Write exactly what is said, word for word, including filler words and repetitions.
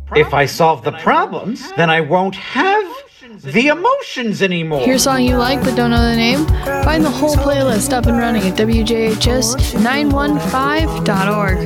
If I solve the problems, then I won't have the emotions anymore. Hear a song you like but don't know the name? Find the whole playlist up and running at W J H S nine one five dot org.